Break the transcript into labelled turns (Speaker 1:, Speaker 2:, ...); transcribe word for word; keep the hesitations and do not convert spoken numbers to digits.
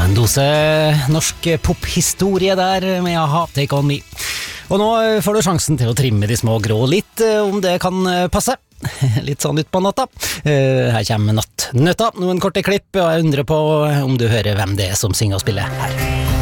Speaker 1: en dose norsk pophistorie der med A-ha, Take On Me. Og nå får du sjansen til å trimme de små grå litt, om det kan passe. Litt sånn ut på natta. Her kommer Nattnøtta, noen korte klipp, og jeg undrer på om du hører hvem det er som synger og spiller her.